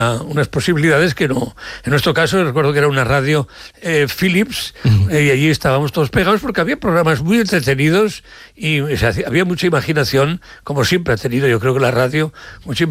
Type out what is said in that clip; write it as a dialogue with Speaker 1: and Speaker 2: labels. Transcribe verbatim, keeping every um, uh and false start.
Speaker 1: unas posibilidades que no. En nuestro caso, recuerdo que era una radio eh, Philips, uh-huh. eh, y allí estábamos todos pegados porque había programas muy entretenidos y o sea, había mucha imaginación, como siempre ha tenido, yo creo que la radio, mucha